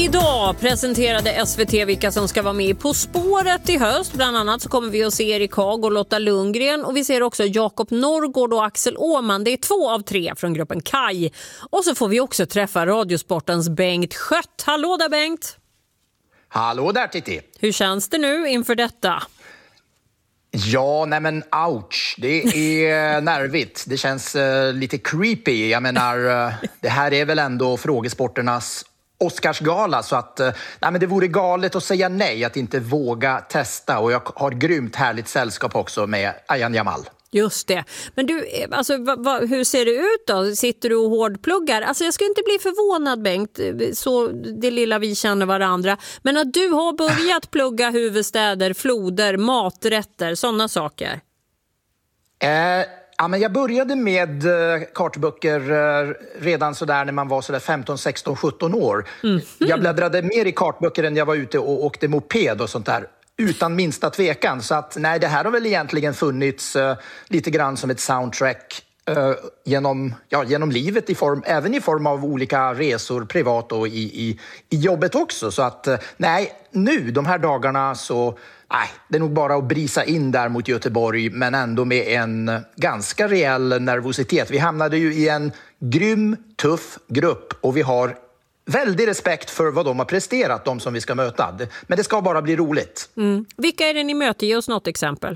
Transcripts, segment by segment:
Idag presenterade SVT vilka som ska vara med På spåret i höst. Bland annat så kommer vi att se Erik Haag och Lotta Lundgren. Och vi ser också Jakob Norrgård och Axel Åhman. Det är 2 av 3 från gruppen Kaj. Och så får vi också träffa Radiosportens Bengt Schött. Hallå där, Bengt! Hallå där, Titti! Hur känns det nu inför detta? Ja, nej men ouch. Det är nervigt. Det känns lite creepy. Jag menar, det här är väl ändå frågesporternas Oscarsgala, så att nej, men det vore galet att säga nej, att inte våga testa. Och jag har grymt härligt sällskap också med Ayaan Jamal. Just det. Men du, alltså, hur ser det ut då? Sitter du och hårdpluggar? Alltså, jag ska inte bli förvånad, Bengt, så det lilla vi känner varandra. Men att du har börjat plugga huvudstäder, floder, maträtter, sådana saker. Ja, men jag började med kartböcker redan sådär när man var sådär 15, 16, 17 år. Jag bläddrade mer i kartböcker än jag var ute och åkte moped och sånt där. Utan minsta tvekan. Så att nej, det här har väl egentligen funnits lite grann som ett soundtrack genom livet, även i form av olika resor privat och i jobbet också. Så att nej, nu de här dagarna så det är nog bara att brisa in där mot Göteborg, men ändå med en ganska rejäl nervositet. Vi hamnade ju i en grym, tuff grupp och vi har väldigt respekt för vad de har presterat, de som vi ska möta. Men det ska bara bli roligt. Vilka är det ni möter? Ge oss något exempel.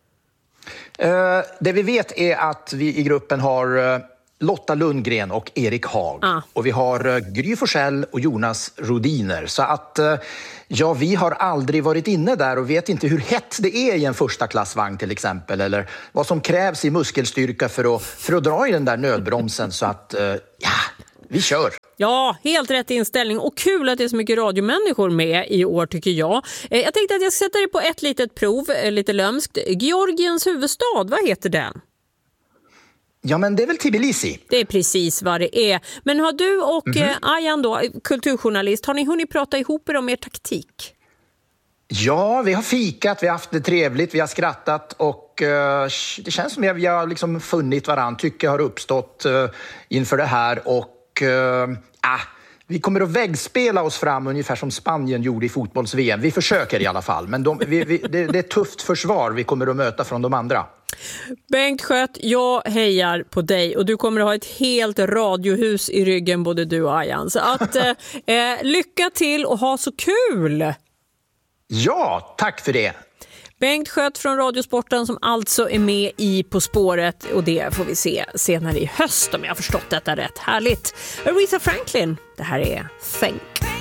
Det vi vet är att vi i gruppen har Lotta Lundgren och Erik Haag. Och vi har Gry Forssell och Jonas Rodiner. Så att vi har aldrig varit inne där och vet inte hur hett det är i en första klassvagn till exempel. Eller vad som krävs i muskelstyrka för att dra i den där nödbromsen. Så att vi kör. Ja, helt rätt inställning och kul att det är så mycket radiomänniskor med i år, tycker jag. Jag tänkte att jag ska sätta dig på ett litet prov, lite lömskt. Georgiens huvudstad, vad heter den? Ja, men det är väl Tbilisi. Det är precis vad det är. Men har du och Ayaan då, kulturjournalist, har ni hunnit prata ihop er om er taktik? Ja, vi har fikat, vi har haft det trevligt, vi har skrattat och det känns som att vi har liksom funnit varandra, tycker har uppstått inför det här och vi kommer att väggspela oss fram ungefär som Spanien gjorde i fotbolls-VM. Vi försöker i alla fall, men det är ett tufft försvar vi kommer att möta från de andra. Bengt Schött, jag hejar på dig och du kommer att ha ett helt radiohus i ryggen, både du och Ayaan. Så att lycka till och ha så kul! Ja, tack för det! Bengt Schött från Radiosporten som alltså är med i På spåret, och det får vi se senare i höst om jag har förstått detta rätt. Härligt! Aretha Franklin, det här är Think.